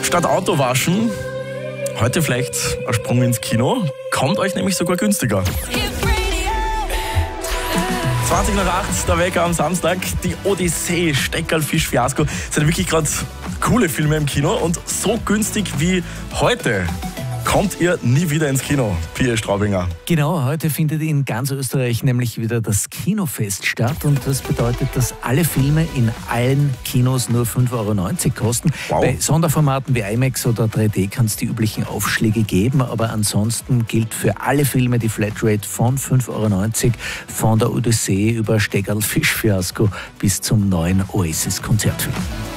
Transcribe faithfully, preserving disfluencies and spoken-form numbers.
Statt Auto waschen, heute vielleicht ein Sprung ins Kino, kommt euch nämlich sogar günstiger. zwanzig nach acht, der Wecker am Samstag, die Odyssee, Steckerlfisch Fiasko, sind wirklich gerade coole Filme im Kino und so günstig wie heute kommt ihr nie wieder ins Kino, Pia Straubinger. Genau, heute findet in ganz Österreich nämlich wieder das Kinofest statt und das bedeutet, dass alle Filme in allen Kinos nur fünf Euro neunzig kosten. Wow. Bei Sonderformaten wie IMAX oder drei D kann es die üblichen Aufschläge geben, aber ansonsten gilt für alle Filme die Flatrate von fünf Euro neunzig, von der Odyssee über Steckerlfisch Fiasko bis zum neuen Oasis-Konzertfilm.